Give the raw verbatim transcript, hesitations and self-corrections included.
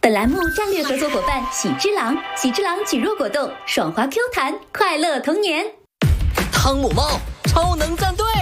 本栏目战略合作伙伴喜之郎，喜之郎举弱果冻，爽滑 Q 弹，快乐童年。 汤姆猫超能战队，